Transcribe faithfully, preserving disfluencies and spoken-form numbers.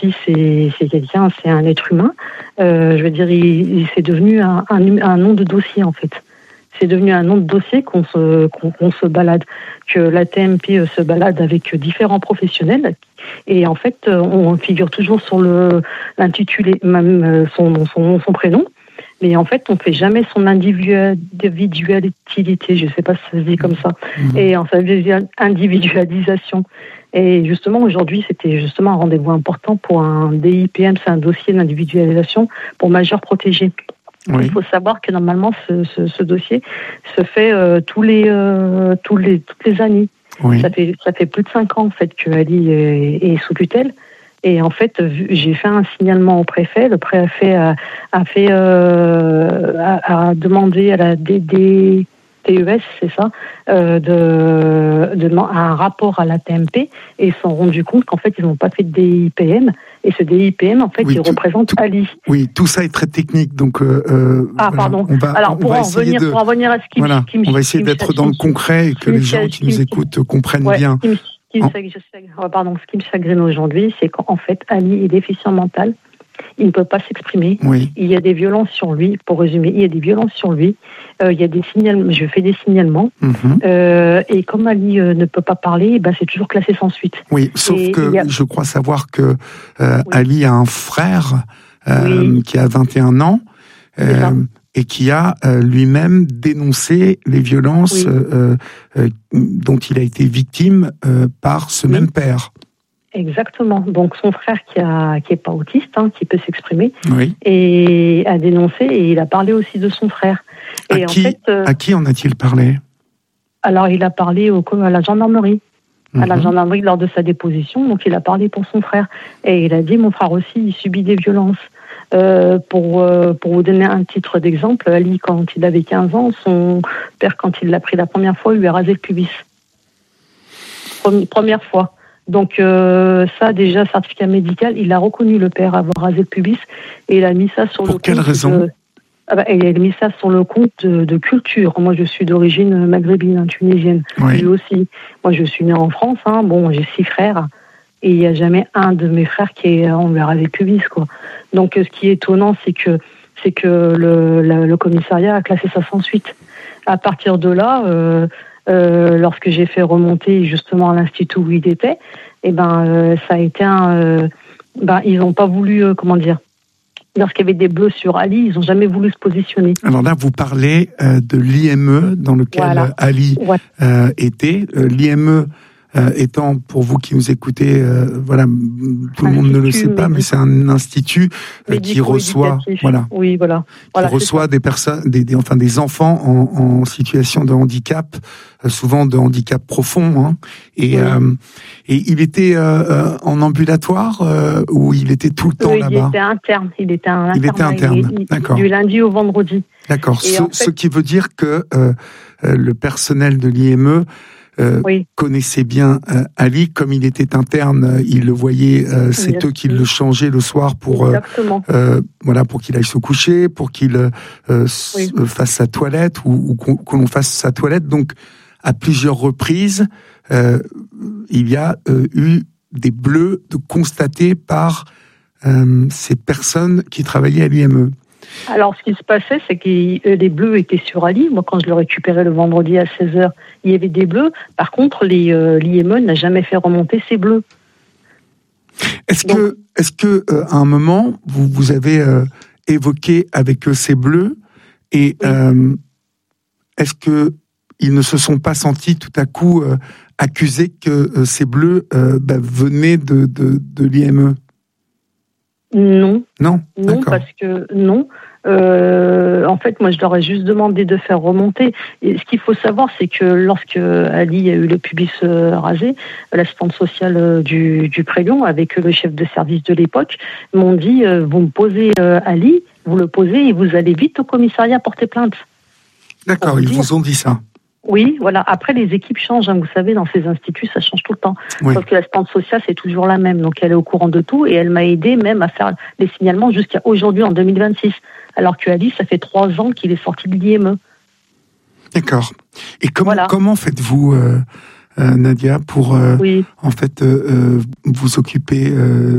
Ali, c'est, c'est quelqu'un, c'est un être humain. Euh, je veux dire, il, il c'est devenu un, un, un nom de dossier en fait. C'est devenu un nom de dossier qu'on se, qu'on, qu'on se balade, que l'A T M P se balade avec différents professionnels. Et en fait, on figure toujours sur le, l'intitulé, même son, son, son prénom. Mais en fait, on ne fait jamais son individualité, je ne sais pas si ça se dit comme ça, mmh. et en sa individualisation. Et justement, aujourd'hui, c'était justement un rendez-vous important pour un D I P M, c'est un dossier d'individualisation pour majeurs protégés. Oui. Il faut savoir que normalement, ce, ce, ce dossier se fait euh, tous les, euh, tous les, toutes les années. Oui. Ça fait, ça fait plus de cinq ans en fait que Ali est, est sous tutelle. Et en fait, j'ai fait un signalement au préfet. Le préfet a, a fait, euh, a, a demandé à la D D T E S, c'est ça, euh, de, de un rapport à l'A T M P, et ils se sont rendus compte qu'en fait, ils n'ont pas fait de D I P M. Et ce D I P M, en fait, oui, il tout, représente tout, Ali. Oui, tout ça est très technique, donc. Euh, ah, voilà, pardon. On va, Alors, pour, on va en revenir, de, pour en revenir à ce qui, voilà, qui me. On va essayer d'être dans le concret et que les gens qui nous écoutent comprennent ouais, bien. Ce qui me, ce qui me, pardon, ce qui me chagrine aujourd'hui, c'est qu'en fait, Ali est déficient mental. Il ne peut pas s'exprimer. Oui. Il y a des violences sur lui. Pour résumer, il y a des violences sur lui. Euh, il y a des signalements. Je fais des signalements. Mm-hmm. Euh, et comme Ali euh, ne peut pas parler, ben c'est toujours classé sans suite. Oui, sauf et que a... je crois savoir que euh, oui. Ali a un frère euh, oui. qui a vingt et un ans euh, et qui a euh, lui-même dénoncé les violences oui. euh, euh, dont il a été victime euh, par ce oui. même père. Exactement. Donc son frère qui a qui est pas autiste, hein, qui peut s'exprimer, oui. et a dénoncé, et il a parlé aussi de son frère. À et qui, en fait, euh, à qui en a-t-il parlé? Alors il a parlé au, à la gendarmerie, mm-hmm. à la gendarmerie lors de sa déposition. Donc il a parlé pour son frère, et il a dit mon frère aussi il subit des violences. Euh, pour euh, pour vous donner un titre d'exemple, Ali quand il avait quinze ans, son père quand il l'a pris la première fois, il lui a rasé le pubis. Première fois. Donc euh, ça, déjà, certificat médical, il a reconnu le père avoir rasé le pubis, et il a mis ça sur Pour le compte... Pour quelle raison de, ah bah, il a mis ça sur le compte de, de culture. Moi, je suis d'origine maghrébine, hein, tunisienne. Oui. Lui aussi. Moi, je suis née en France. Hein. Bon, j'ai six frères, et il n'y a jamais un de mes frères qui est... On lui a rasé le pubis, quoi. Donc, ce qui est étonnant, c'est que, c'est que le, le, le commissariat a classé ça sans suite. À partir de là... Euh, Euh, lorsque j'ai fait remonter justement à l'institut où il était, et ben euh, ça a été un, euh, ben ils n'ont pas voulu, euh, comment dire, lorsqu'il y avait des bleus sur Ali, ils n'ont jamais voulu se positionner. Alors là, vous parlez euh, de l'I M E dans lequel voilà. Ali ouais. euh, était. Euh, L'I M E euh, étant, pour vous qui nous écoutez, euh, voilà, tout le monde ne le sait pas, mais c'est un institut euh, qui reçoit, voilà, oui, voilà, voilà qui reçoit des personnes, des, des, enfin des enfants en, en situation de handicap, euh, souvent de handicap profond, hein, et, oui. euh, et il était euh, en ambulatoire euh, ou il était tout le temps oui, là-bas. Il était interne, il était un il était interne, il, d'accord. Du lundi au vendredi. D'accord. Ce, en fait, ce qui veut dire que euh, le personnel de l'I M E Euh, oui. connaissait bien euh, Ali, comme il était interne, euh, il le voyait, euh, c'est Merci. eux qui le changeaient le soir pour euh, euh, voilà, pour qu'il aille se coucher, pour qu'il euh, oui. fasse sa toilette ou, ou qu'on, que l'on fasse sa toilette. Donc à plusieurs reprises, euh, il y a euh, eu des bleus de constatés par euh, ces personnes qui travaillaient à l'I M E. Alors, ce qui se passait, c'est que les bleus étaient sur Ali. Moi, quand je le récupérais le vendredi à seize heures, il y avait des bleus. Par contre, les, euh, l'I M E n'a jamais fait remonter ces bleus. Est-ce Donc, que, est-ce que, euh, à un moment, vous, vous avez euh, évoqué avec eux ces bleus, et oui. euh, est-ce que ils ne se sont pas sentis tout à coup euh, accusés que euh, ces bleus euh, bah, venaient de, de, de l'I M E? Non. Non, non d'accord. parce que non. Euh, en fait, moi, je leur ai juste demandé de faire remonter. Et ce qu'il faut savoir, c'est que lorsque Ali a eu le pubis euh, rasé, l'assistante sociale euh, du, du Prélion, avec le chef de service de l'époque, m'ont dit euh, vous me posez euh, Ali, vous le posez et vous allez vite au commissariat porter plainte. D'accord, ils dire. vous ont dit ça. Oui, voilà. Après, les équipes changent. Hein. Vous savez, dans ces instituts, ça change tout le temps. Oui. Sauf que l'assistante sociale, c'est toujours la même. Donc, elle est au courant de tout et elle m'a aidé même à faire les signalements jusqu'à aujourd'hui, en deux mille vingt-six. Alors que Ali, ça fait trois ans qu'il est sorti de l'I M E. D'accord. Et comment, voilà. comment faites-vous, euh, euh, Nadia, pour euh, oui. en fait euh, euh, vous occuper euh,